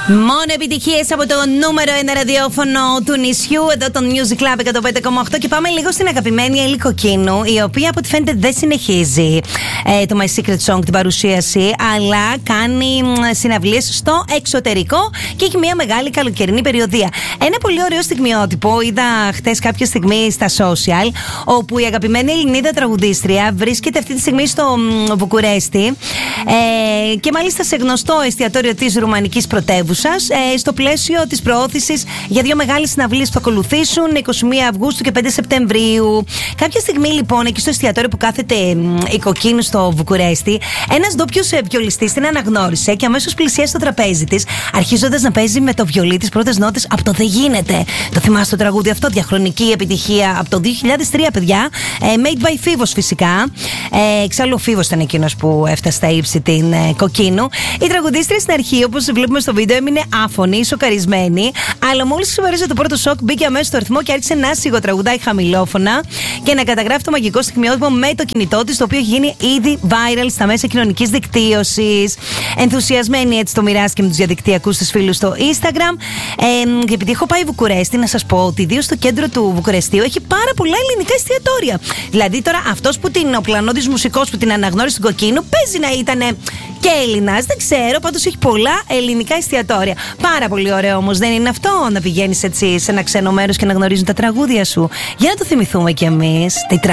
Μόνο επιτυχίες από το νούμερο 1 ραδιόφωνο του νησιού, εδώ το Music Club 105,8. Και πάμε λίγο στην αγαπημένη Έλλη Κοκκίνου, η οποία από ό,τι φαίνεται δεν συνεχίζει το My Secret Song, την παρουσίαση, αλλά κάνει συναυλίες στο εξωτερικό και έχει μια μεγάλη καλοκαιρινή περιοδία. Ένα πολύ ωραίο στιγμιότυπο είδα χτες κάποια στιγμή στα social, όπου η αγαπημένη Ελληνίδα τραγουδίστρια βρίσκεται αυτή τη στιγμή στο Βουκουρέστι και μάλιστα σε γνωστό εστιατόριο της ρουμανικής πρωτεύουσας, στο πλαίσιο της προώθησης για δύο μεγάλες συναυλίες που θα ακολουθήσουν 21 Αυγούστου και 5 Σεπτεμβρίου. Κάποια στιγμή λοιπόν εκεί στο εστιατόριο που κάθεται η Κοκκίνου στο Βουκουρέστι, ένας ντόπιος βιολιστής την αναγνώρισε και αμέσως πλησιάζει στο τραπέζι της, αρχίζοντας να παίζει με το βιολί τις πρώτες νότες από το «Δεν γίνεται». Το θυμάστε το τραγούδι αυτό, διαχρονική επιτυχία από το 2003, παιδιά. Made by Fivos φυσικά. Εξάλλου ο Φίβος ήταν εκείνος που έφτασε στα ύψη την Κοκκίνου. Η τραγουδίστρια στην αρχή, όπως βλέπουμε στο βίντεο, έμεινε άφωνη, σοκαρισμένη, αλλά μόλις ξεπέρασε το πρώτο σοκ, μπήκε αμέσως στο ρυθμό και άρχισε να σιγοτραγουδάει χαμηλόφωνα και να καταγράφει το μαγικό στιγμιότυπο με το κινητό της, το οποίο έχει γίνει ήδη viral στα μέσα κοινωνικής δικτύωσης. Ενθουσιασμένη έτσι το μοιράστηκε με τους διαδικτυακούς της φίλους στο Instagram. Και επειδή έχω πάει Βουκουρέστι, να σας πω ότι ιδίως στο κέντρο του Βουκουρεστίου έχει πάρα πολλά ελληνικά εστιατόρια. Δηλαδή τώρα αυτός που ο πλανόδης μουσικός που την αναγνώρισε στην Κοκκίνου παίζει να ήταν και Έλληνας, δεν ξέρω, πάντως έχει πολλά ελληνικά εστιατόρια. Πάρα πολύ ωραίο όμως, δεν είναι αυτό, να πηγαίνεις έτσι σε ένα ξένο μέρος και να γνωρίζουν τα τραγούδια σου? Για να το θυμηθούμε κι εμείς.